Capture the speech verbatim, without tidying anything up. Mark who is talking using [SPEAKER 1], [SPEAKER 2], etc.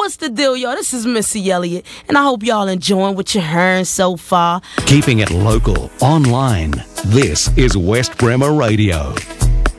[SPEAKER 1] what's the deal, y'all? This is Missy Elliott, and I hope y'all enjoying what you're hearing so far.
[SPEAKER 2] Keeping it local, online. This is West Bremer Radio.